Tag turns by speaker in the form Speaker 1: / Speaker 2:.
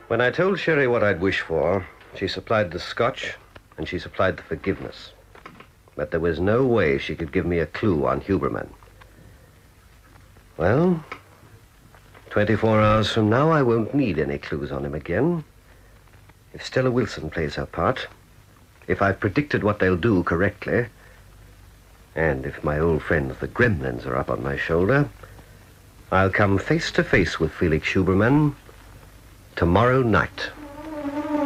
Speaker 1: When I told Sherry what I'd wish for, she supplied the scotch and she supplied the forgiveness. But there was no way she could give me a clue on Huberman. Well, 24 hours from now, I won't need any clues on him again. If Stella Wilson plays her part, if I've predicted what they'll do correctly, and if my old friends the Gremlins are up on my shoulder, I'll come face to face with Felix Huberman tomorrow night.